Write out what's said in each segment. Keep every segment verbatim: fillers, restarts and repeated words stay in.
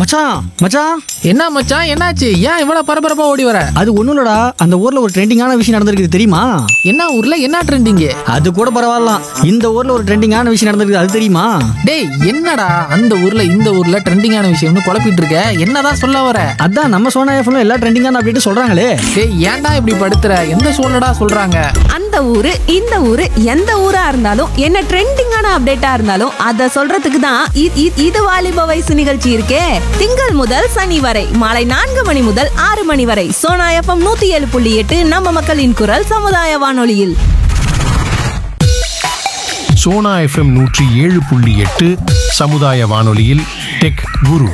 மச்சான் மச்சான் என்ன மச்சான், என்னாச்சு? ஏன் இவ்வளவு பரபரப்பா ஓடி வர? அது ஒண்ணும் இல்லடா, அந்த ஊர்ல ஒரு ட்ரெண்டிங்கான விஷயம் நடந்திருக்கு தெரியுமா? என்ன ஊர்ல என்ன ட்ரெண்டிங்? அது கூட பரவாயில்ல, இந்த ஊர்ல ஒரு ட்ரெண்டிங்கான விஷயம் நடந்திருக்கு, அது தெரியுமா? டேய், என்னடா அந்த ஊர்ல இந்த ஊர்ல ட்ரெண்டிங்கான விஷயம்னு குழப்பிட்டு இருக்க? என்னதான் சொல்ல வர? அதான் நம்ம சோனா எஃப்எம்ல எல்லா ட்ரெண்டிங்கான அப்டேட் சொல்றாங்களே. டேய், ஏன்டா இப்படி படுத்துற? எந்த சூழ்நிலடா சொல்றாங்க? அந்த ஊரு இந்த ஊரு எந்த ஊரா இருந்தாலும் என்ன ட்ரெண்டிங்கான அப்டேட்டா இருந்தாலும் அத சொல்றதுக்கு தான் இ- இ- இது வாலிப வயசு நிகழ்ச்சி இருக்கே. திங்கள் முதல் சனி வரை மாலை நான்கு மணி முதல் ஆறு மணி வரை சோனா எஃப்எம் நூத்தி ஏழு புள்ளி எட்டு நம்ம மக்களின் குரல் சமுதாய வானொலியில். சோனா எஃப்எம் நூற்றி ஏழு புள்ளி எட்டு சமுதாய வானொலியில் டெக் குரு.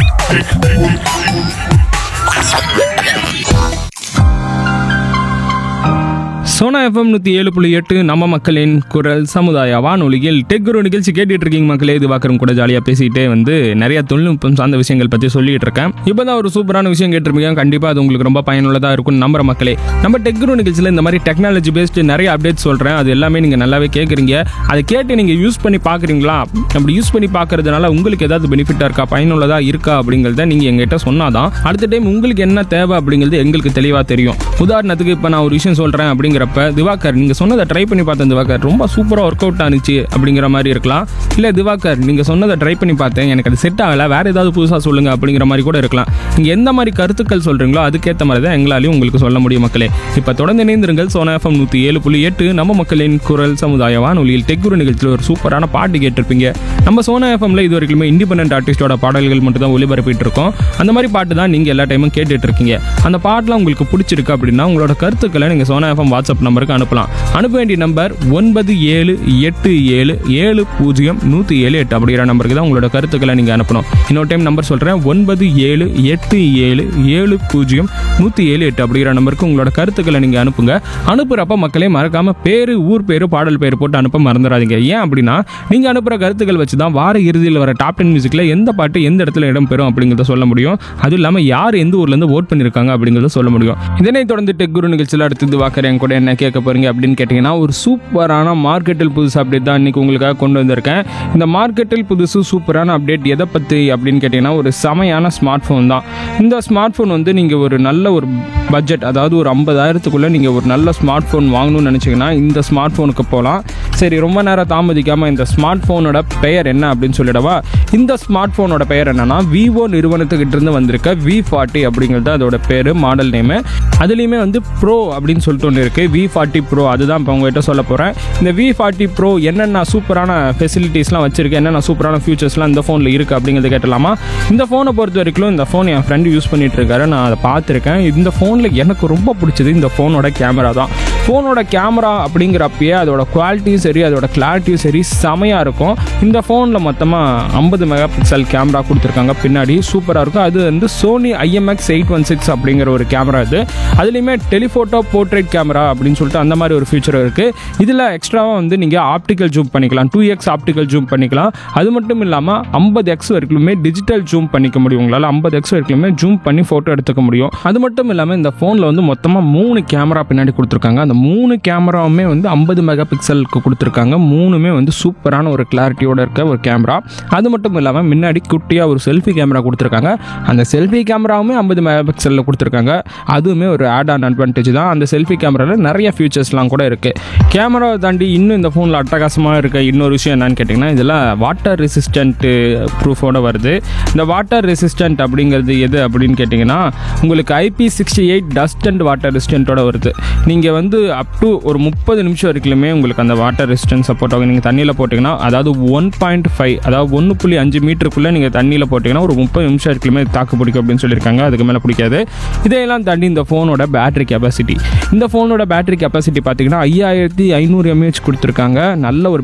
சோனா எஃப்எம் நூற்றி ஏழு புள்ளி எட்டு நம்ம மக்களின் குரல் சமுதாய வானொலியில் டெக் குரு நிகழ்ச்சி கேட்டுட்டு இருக்கீங்க மக்களே. இது வாக்கரும் கூட ஜாலியாக பேசிக்கிட்டே வந்து நிறைய தொழில்நுட்பம் சார்ந்த விஷயங்கள் பற்றி சொல்லிட்டு இருக்கேன். இப்போ தான் ஒரு சூப்பரான விஷயம் கேட்டிருப்பீங்க. கண்டிப்பாக அது உங்களுக்கு ரொம்ப பயனுள்ளதாக இருக்கும்னு நம்புற மக்களே. நம்ம டெக் குரு நிகழ்ச்சியில் இந்த மாதிரி டெக்னாலஜி பேஸ்டு நிறைய அப்டேட் சொல்கிறேன். அது எல்லாமே நீங்கள் நல்லாவே கேட்குறீங்க. அதை கேட்டு நீங்கள் யூஸ் பண்ணி பார்க்குறீங்களா? அப்படி யூஸ் பண்ணி பார்க்கறதுனால உங்களுக்கு ஏதாவது பெனிஃபிட்டாக இருக்கா, பயனுள்ளதாக இருக்கா அப்படிங்கிறத நீங்கள் எங்ககிட்ட சொன்னாதான் அடுத்த டைம் உங்களுக்கு என்ன தேவை அப்படிங்கிறது எங்களுக்கு தெளிவாக தெரியும். உதாரணத்துக்கு இப்போ நான் ஒரு விஷயம் சொல்கிறேன் அப்படிங்கிறப்ப, திவாகர் நீங்கள் சொன்னதை ட்ரை பண்ணி பார்த்தேன் திவாகர், ரொம்ப சூப்பராக ஒர்க் அவுட் ஆனிச்சு அப்படிங்கிற மாதிரி இருக்கலாம். இல்லை திவாகர் நீங்கள் சொன்னதை ட்ரை பண்ணி பார்த்தேன், எனக்கு அது செட் ஆகலை, வேறு ஏதாவது புதுசாக சொல்லுங்கள் அப்படிங்கிற மாதிரி கூட இருக்கலாம். நீங்கள் எந்த மாதிரி கருத்துக்கள் சொல்கிறீங்களோ அதுக்கேற்ற மாதிரி தான் எங்களாலையும் உங்களுக்கு சொல்ல முடியும் மக்களே. இப்போ தொடர்ந்து இணைந்திருங்கள். சோனா எஃப்எம் நூற்றி ஏழு புள்ளி எட்டு நம்ம மக்களின் குரல் சமுதாய வானொலியில் டெக் குரு நிகழ்ச்சியில் ஒரு சூப்பரான பாட்டு கேட்டிருப்பீங்க. நம்ம சோனா எஃப்எம்ல இது வரைக்குமே இண்டிபெண்டன்ட் ஆர்டிஸ்டோட பாடல்கள் மட்டும் தான் ஒளிபரப்பிட்டு இருக்கோம். அந்த மாதிரி பாட்டு தான் நீங்கள் எல்லா டைமும் கேட்டுட்டு இருக்கீங்க. அந்த பாட்டெலாம் உங்களுக்கு பிடிச்சிருக்கு அப்படின்னா உங்களோட கருத்துக்களை நீங்கள் சோனா எஃப்எம் வாட்ஸ்அப் நம்பருக்கு அனுப்பலாம். அனுப்ப வேண்டிய நம்பர் ஒன்பது ஏழு எட்டு ஏழு ஏழு பூஜ்ஜியம் நூற்றி ஏழு எட்டு அப்படிங்கிற நம்பருக்கு தான் உங்களோட கருத்துக்களை நீங்கள் அனுப்பணும். இன்னொரு டைம் நம்பர் சொல்கிறேன், ஒன்பது ஏழு எட்டு ஏழு ஏழு பூஜ்ஜியம் நூற்றி ஏழு எட்டு அப்படிங்கிற நம்பருக்கு உங்களோட கருத்துக்களை நீங்கள் அனுப்புங்க. அனுப்புகிறப்ப மக்களே மறக்காமல் பேர், ஊர் பேர், பாடல் பேர் போட்டு அனுப்ப மறந்துடாதீங்க. ஏன் அப்படின்னா நீங்கள் அனுப்புகிற கருத்துக்கள் வச்சு தான் வார இறுதியில் வர டாப் டென் மியூசிக்கில் எந்த பாட்டு எந்த இடத்துல இடம் பெறும் அப்படிங்கிறத சொல்ல முடியும். அதுவும் இல்லாமல் யார் எந்த ஊர்லேருந்து ஓட் பண்ணியிருக்காங்க அப்படிங்கிறத சொல்ல முடியும். இதனை தொடர்ந்து டெக் குரு நிகழ்ச்சியில் அடுத்தது வாக்கறேன் கூட என்ன கேட்க போறீங்க அப்படின்னு கேட்டிங்கன்னா, ஒரு சூப்பரான மார்க்கெட்டில் புதுசு அப்டேட் தான் இன்றைக்கி உங்களுக்காக கொண்டு வந்திருக்கேன். இந்த மார்க்கெட்டில் புதுசு சூப்பரான அப்டேட் எதை பற்றி அப்படின்னு கேட்டிங்கன்னா, ஒரு செமையான ஸ்மார்ட் ஃபோன் தான். இந்த ஸ்மார்ட் ஃபோன் வந்து நீங்கள் ஒரு நல்ல ஒரு பட்ஜெட், அதாவது ஒரு ஐம்பதாயிரத்துக்குள்ளே நீங்கள் ஒரு நல்ல ஸ்மார்ட் ஃபோன் வாங்கணும்னு நினச்சிங்கன்னா இந்த ஸ்மார்ட் ஃபோனுக்கு போகலாம். சரி, ரொம்ப நேரம் தாமதிக்காமல் இந்த ஸ்மார்ட் ஃபோனோட பெயர் என்ன அப்படின்னு சொல்லிடவா? இந்த ஸ்மார்ட் ஃபோனோட பெயர் என்னன்னா, விவோ நிறுவனத்துக்கிட்ட இருந்து வந்திருக்க வி ஃபார்ட்டி அப்படிங்கிறது அதோட பேர், மாடல் நேமு. அதுலேயுமே வந்து ப்ரோ அப்படின்னு சொல்லிட்டு ஒன்று இருக்குது, வி ஃபார்ட்டி ப்ரோ. அதுதான் இப்போ உங்கள்கிட்ட சொல்ல போகிறேன். இந்த வி ஃபார்ட்டி ப்ரோ என்னென்ன சூப்பரான ஃபெசிலிட்டிஸ்லாம் வச்சிருக்கு, என்னென்ன சூப்பரான ஃபியூச்சர்ஸ்லாம் இந்த ஃபோனில் இருக்குது அப்படிங்கிறத கேட்டலாமா? இந்த ஃபோனை பொறுத்த வரைக்கும் இந்த ஃபோன் என் ஃப்ரெண்டு யூஸ் பண்ணிட்டு இருக்காரு, நான் அதை பார்த்துருக்கேன். இந்த ஃபோனில் எனக்கு ரொம்ப பிடிச்சது இந்த ஃபோனோட கேமரா தான். ஃபோனோட கேமரா அப்படிங்கிறப்பயே அதோட குவாலிட்டியும் சரி, அதோட கிளாரிட்டியும் சரி செமையாக இருக்கும். இந்த ஃபோனில் மொத்தமாக ஐம்பது மெகா பிக்சல் கேமரா கொடுத்துருக்காங்க, பின்னாடி சூப்பராக இருக்கும். அது வந்து Sony IMX eight one six அப்படிங்கிற ஒரு கேமரா இது. அதுலேயுமே டெலிஃபோட்டோ போர்ட்ரேட் கேமரா அப்படின்னு சொல்லிட்டு அந்த மாதிரி ஒரு ஃபீச்சர் இருக்குது. இதில் எக்ஸ்ட்ராவாக வந்து நீங்கள் ஆப்டிக்கல் ஜூம் பண்ணிக்கலாம், டூ எக்ஸ் ஆப்டிக்கல் ஜூம் பண்ணிக்கலாம். அது மட்டும் இல்லாமல் ஐம்பது எக்ஸ் வரைக்குமே டிஜிட்டல் ஜூம் பண்ணிக்க முடியும். உங்களால் ஐம்பது எக்ஸ் வரைக்குமே ஜூம் பண்ணி ஃபோட்டோ எடுத்துக்க முடியும். அது மட்டும் இல்லாமல் இந்த ஃபோனில் வந்து மொத்தமாக மூணு கேமரா பின்னாடி கொடுத்துருக்காங்க. அந்த மூணு கேமராவுமே வந்து ஐம்பது மெகா பிக்சலுக்கு கொடுத்துருக்காங்க. மூணுமே வந்து சூப்பரான ஒரு கிளாரிட்டியோட இருக்க ஒரு கேமரா. அது மட்டும் இல்லாமல் முன்னாடி குட்டியாக ஒரு செல்ஃபி கேமரா கொடுத்துருக்காங்க. அந்த செல்ஃபி கேமராவுமே ஐம்பது மெகா பிக்சலில் கொடுத்துருக்காங்க. அதுவுமே ஒரு ஆட் ஆன் அட்வான்டேஜ் தான். அந்த செல்ஃபி கேமராவில் நிறைய ஃபீச்சர்ஸ்லாம் கூட இருக்குது. கேமராவை தாண்டி இன்னும் இந்த ஃபோனில் அட்டகாசமாக இருக்க இன்னொரு விஷயம் என்னன்னு கேட்டிங்கன்னா, இதில் வாட்டர் ரெசிஸ்டன்ட் ப்ரூஃபோட வருது. இந்த வாட்டர் ரெசிஸ்டன்ட் அப்படிங்கிறது எது அப்படின்னு கேட்டிங்கன்னா, உங்களுக்கு IP sixty eight dust and water ரெசிஸ்டன்ட்டோட வருது. நீங்கள் வந்து அப் டு ஒரு முப்பது நிமிஷம் வரைக்குமே உங்களுக்கு அந்த வாட்டர் ரெசிஸ்டன்ஸ் சப்போர்ட் ஆகும். நீங்கள் தண்ணியில் போட்டிங்கன்னா, அதாவது ஒன் பாயிண்ட் ஃபைவ் அதாவது ஒன்று புள்ளி அஞ்சு மீட்டருக்குள்ளே நீங்கள் தண்ணியில் போட்டிங்கன்னா ஒரு முப்பது நிமிஷம் வரைக்குமே தாக்கு பிடிக்கும் அப்படின்னு சொல்லியிருக்காங்க. அதுக்கு மேலே பிடிக்காது. இதையெல்லாம் தாண்டி இந்த ஃபோனோட பேட்டரி கெப்பாசிட்டி, இந்த ஃபோனோட பேட்டரி கெப்பாசிட்டி பார்த்தீங்கன்னா ஐயாயிரத்தி ஐநூறு எம்ஏஹெச் கொடுத்துருக்காங்க. நல்ல ஒரு